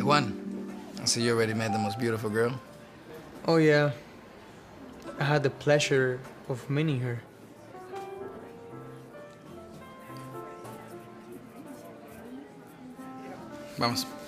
Juan, I see you already met the most beautiful girl. Oh yeah, I had the pleasure of meeting her. Vamos.